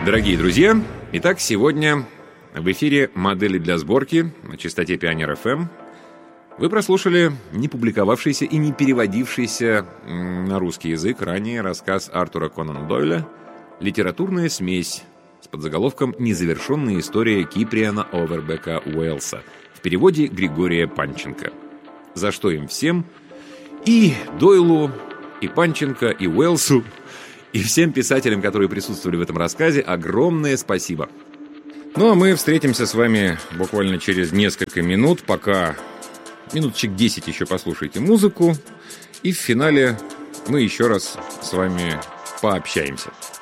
Дорогие друзья, итак, сегодня в эфире «Модели для сборки» на частоте Пионер ФМ. Вы прослушали не публиковавшийся и не переводившийся на русский язык ранее рассказ Артура Конана Дойля «Литературная смесь» с подзаголовком «Незавершенная история Киприана Овербека Уэллса» в переводе Григория Панченко. За что им всем, и Дойлу, и Панченко, и Уэллсу, и всем писателям, которые присутствовали в этом рассказе, огромное спасибо. Ну, а мы встретимся с вами буквально через несколько минут, пока минуточек 10 еще послушайте музыку, и в финале мы еще раз с вами пообщаемся.